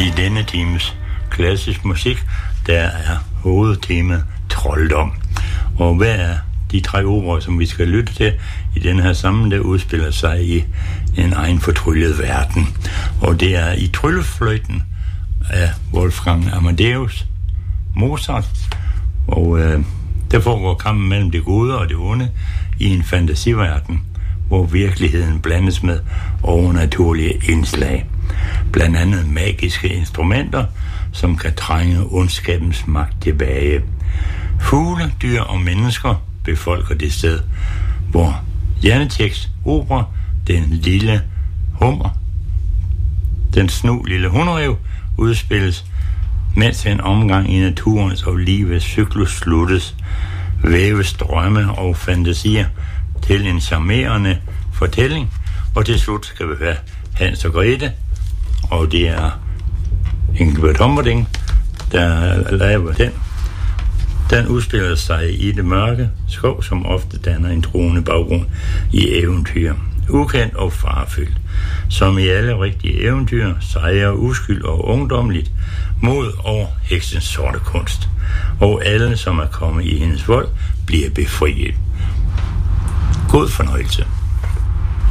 I denne times klassisk musik, der er hovedtemaet trolddom. Og hvad er de 3 operer, som vi skal lytte til i den her sammenhæng, der udspiller sig i en egen fortryllet verden. Og det er i Tryllefløjten af Wolfgang Amadeus Mozart, og der foregår kampen mellem det gode og det onde i en fantasiverden, hvor virkeligheden blandes med overnaturlige indslag. Blandt andet magiske instrumenter, som kan trænge ondskabens magt tilbage. Fugle, dyr og mennesker befolker det sted, hvor Janeceks opera, Den lille hummer, den snu lille hunderev, udspilles, mens en omgang i naturens og livets cyklus sluttes, væves drømme og fantasier til en charmerende fortælling, og til slut skal vi høre Hans og Grete, og det er Engelbert Humperdinck, der laver den. Den udspiller sig i det mørke skov, som ofte danner en truende baggrund i eventyr. Ukendt og farefyldt. Som i alle rigtige eventyr, sejrer uskyld og ungdomligt mod over heksens sorte kunst. Og alle, som er kommet i hendes vold, bliver befriet. God fornøjelse.